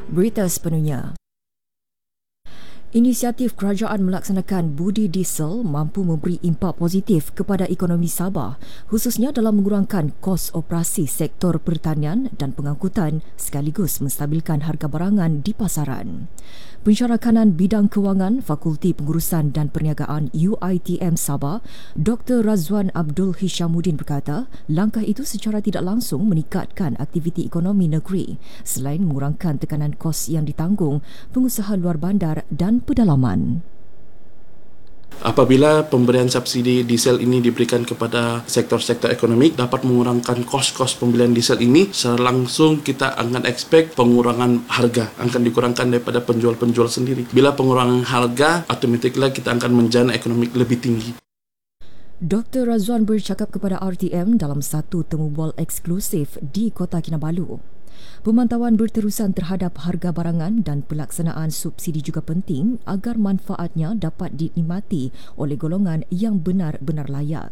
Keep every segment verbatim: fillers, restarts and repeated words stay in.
Berita sepenuhnya. Inisiatif kerajaan melaksanakan budi diesel mampu memberi impak positif kepada ekonomi Sabah, khususnya dalam mengurangkan kos operasi sektor pertanian dan pengangkutan sekaligus menstabilkan harga barangan di pasaran. Pensyarakanan Bidang Kewangan Fakulti Pengurusan dan Perniagaan U I T M Sabah, Doktor Razwan Abdul Hishamuddin berkata, langkah itu secara tidak langsung meningkatkan aktiviti ekonomi negeri selain mengurangkan tekanan kos yang ditanggung pengusaha luar bandar dan pedalaman. Apabila pemberian subsidi diesel ini diberikan kepada sektor-sektor ekonomi dapat mengurangkan kos-kos pembelian diesel ini, secara langsung kita akan expect pengurangan harga akan dikurangkan daripada penjual-penjual sendiri. Bila pengurangan harga, automatically kita akan menjana ekonomi lebih tinggi. Doktor Razwan bercakap kepada R T M dalam satu temu bual eksklusif di Kota Kinabalu. Pemantauan berterusan terhadap harga barangan dan pelaksanaan subsidi juga penting agar manfaatnya dapat dinikmati oleh golongan yang benar-benar layak.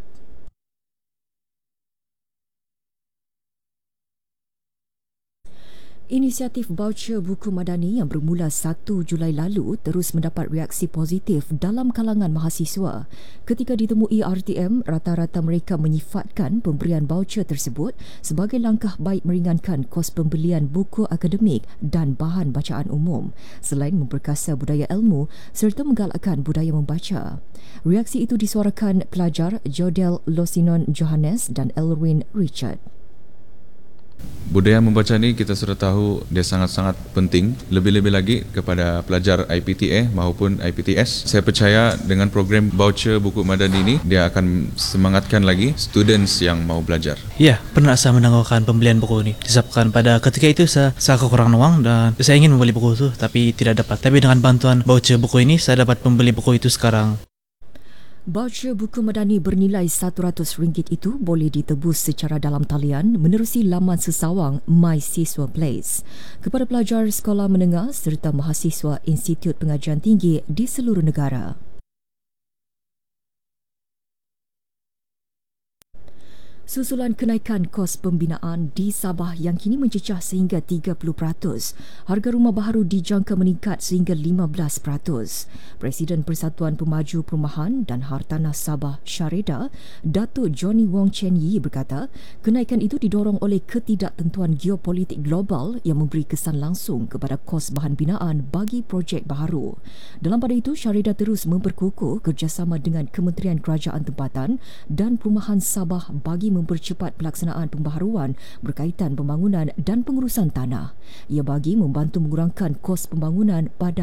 Inisiatif baucer buku madani yang bermula satu Julai lalu terus mendapat reaksi positif dalam kalangan mahasiswa. Ketika ditemui R T M, rata-rata mereka menyifatkan pemberian baucer tersebut sebagai langkah baik meringankan kos pembelian buku akademik dan bahan bacaan umum, selain memperkasa budaya ilmu serta menggalakkan budaya membaca. Reaksi itu disuarakan pelajar Jodel Losinon Johannes dan Elwin Richard. Budaya membaca ni kita sudah tahu dia sangat-sangat penting, lebih-lebih lagi kepada pelajar I P T A maupun I P T S. Saya percaya dengan program voucher buku madani ini dia akan semangatkan lagi students yang mau belajar. Ya, pernah saya menangguhkan pembelian buku ini. Disebabkan pada ketika itu saya, saya kekurangan uang dan saya ingin membeli buku itu tapi tidak dapat. Tapi dengan bantuan voucher buku ini saya dapat membeli buku itu sekarang. Baucer buku madani bernilai seratus ringgit itu boleh ditebus secara dalam talian menerusi laman sesawang My Siswa Place kepada pelajar sekolah menengah serta mahasiswa Institut Pengajian Tinggi di seluruh negara. Susulan kenaikan kos pembinaan di Sabah yang kini mencecah sehingga tiga puluh peratus, harga rumah baharu dijangka meningkat sehingga lima belas peratus. Presiden Persatuan Pemaju Perumahan dan Hartanah Sabah Syareda, Datuk Johnny Wong Chen Yi berkata, kenaikan itu didorong oleh ketidaktentuan geopolitik global yang memberi kesan langsung kepada kos bahan binaan bagi projek baharu. Dalam pada itu, Syareda terus memperkukuh kerjasama dengan Kementerian Kerajaan Tempatan dan Perumahan Sabah bagi mempercepat pelaksanaan pembaharuan berkaitan pembangunan dan pengurusan tanah. Ia bagi membantu mengurangkan kos pembangunan pada